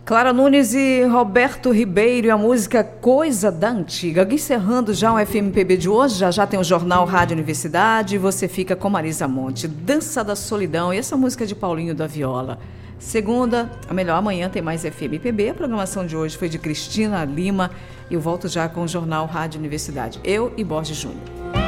Clara Nunes e Roberto Ribeiro e a música Coisa da Antiga. Encerrando já o FMPB de hoje, já tem o Jornal Rádio Universidade e você fica com Marisa Monte, Dança da Solidão e essa música de Paulinho da Viola. Segunda, amanhã tem mais FMPB. A programação de hoje foi de Cristina Lima. Eu volto já com o Jornal Rádio Universidade. Eu e Borges Júnior.